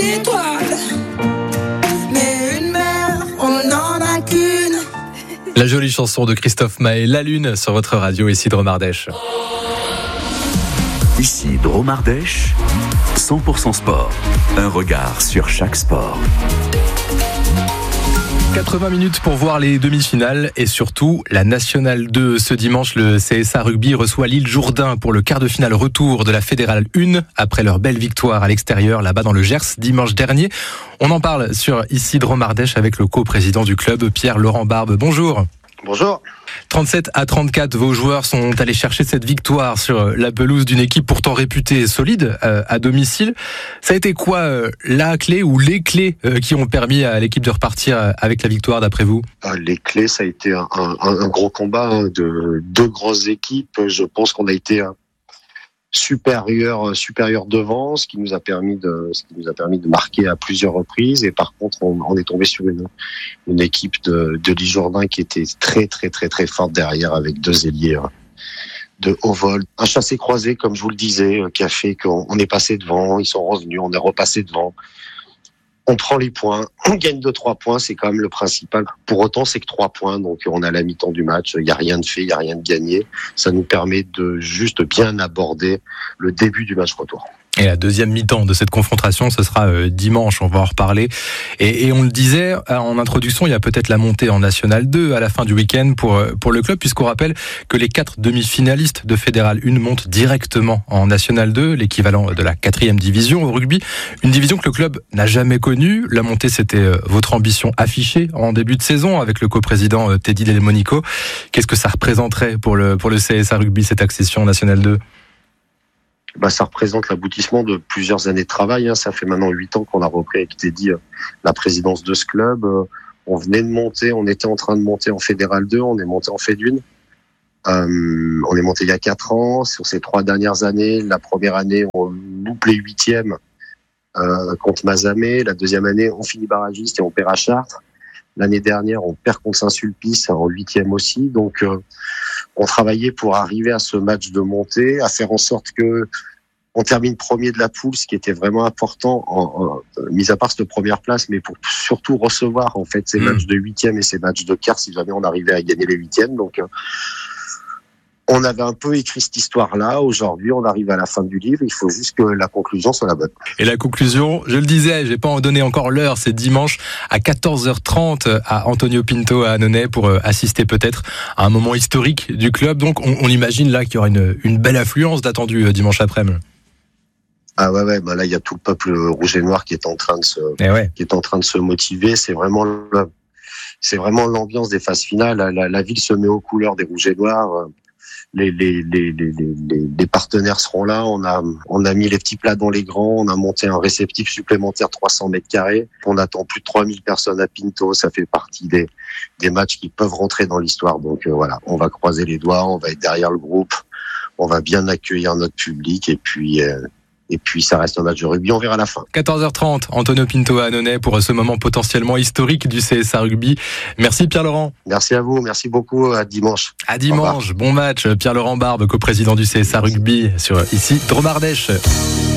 d'étoiles. Mais une mère, on n'en a qu'une. La jolie chanson de Christophe Maé, La Lune, sur votre radio, ici Drôme Ardèche. Ici Drôme Ardèche, 100% sport. Un regard sur chaque sport. 80 minutes pour voir les demi-finales et surtout la Nationale 2. Ce dimanche, le CSA Rugby reçoit l'île Jourdain pour le quart de finale retour de la Fédérale 1 après leur belle victoire à l'extérieur là-bas dans le Gers dimanche dernier. On en parle sur ici Drôme Ardèche avec le co-président du club, Pierre-Laurent Barbe. Bonjour. Bonjour. 37-34, vos joueurs sont allés chercher cette victoire sur la pelouse d'une équipe pourtant réputée solide à domicile. Ça a été quoi la clé ou les clés qui ont permis à l'équipe de repartir avec la victoire d'après vous ? Les clés, ça a été un gros combat de deux grosses équipes. Je pense qu'on a été supérieur devant, ce qui nous a permis de marquer à plusieurs reprises. Et par contre, on est tombé sur une équipe de l'île Jourdain qui était très très très très forte derrière, avec deux ailiers de haut vol, un chassé-croisé comme je vous le disais, qui a fait qu'on est passé devant, ils sont revenus, on est repassé devant. On prend les points, on gagne 2-3 points, c'est quand même le principal. Pour autant, c'est que 3 points, donc on a la mi-temps du match, il n'y a rien de fait, il n'y a rien de gagné. Ça nous permet de juste bien aborder le début du match retour. Et la deuxième mi-temps de cette confrontation, ce sera dimanche, on va en reparler. Et on le disait en introduction, il y a peut-être la montée en National 2 à la fin du week-end pour le club, puisqu'on rappelle que les 4 demi-finalistes de Fédéral 1 montent directement en National 2, l'équivalent de la 4e division au rugby. Une division que le club n'a jamais connue. La montée, c'était votre ambition affichée en début de saison avec le coprésident Teddy Delmonico. Qu'est-ce que ça représenterait pour le CSA Rugby, cette accession en National 2 ? Ça représente l'aboutissement de plusieurs années de travail. Ça fait maintenant 8 ans qu'on a repris avec Teddy la présidence de ce club. On venait de monter, on était en train de monter en Fédéral 2, on est monté en Féd 1. On est monté il y a 4 ans. Sur ces 3 dernières années, la première année, on loupe les 8e contre Mazamet. La deuxième année, on finit barragiste et on perd à Chartres. L'année dernière, on perd contre Saint-Sulpice en 8e aussi. Donc, on travaillait pour arriver à ce match de montée, à faire en sorte que on termine premier de la poule, ce qui était vraiment important, mis à part cette première place, mais pour surtout recevoir en fait ces matchs de 8e et ces matchs de quart si jamais on arrivait à gagner les 8e. Donc, on avait un peu écrit cette histoire-là. Aujourd'hui, on arrive à la fin du livre. Il faut juste que la conclusion soit la bonne. Et la conclusion, je le disais, j'ai pas en donné encore l'heure. C'est dimanche à 14h30 à Antonio Pinto à Annonay pour assister peut-être à un moment historique du club. Donc, on imagine là qu'il y aura une belle affluence d'attendus dimanche après-midi. Ah ouais, là, il y a tout le peuple rouge et noir qui est en train de se motiver. C'est vraiment l'ambiance des phases finales. La ville se met aux couleurs des rouges et noirs. Les partenaires seront là. On a mis les petits plats dans les grands. On a monté un réceptif supplémentaire 300 mètres carrés. On attend plus de 3000 personnes à Pinto. Ça fait partie des matchs qui peuvent rentrer dans l'histoire. Donc voilà, on va croiser les doigts. On va être derrière le groupe. On va bien accueillir notre public et puis ça reste un match de rugby, on verra à la fin. 14h30, Antonio Pinto à Annonay pour ce moment potentiellement historique du CSA Rugby. Merci Pierre-Laurent. Merci à vous, merci beaucoup, à dimanche. À dimanche, bon match. Pierre-Laurent Barbe, coprésident du CSA Rugby sur ici Drôme Ardèche.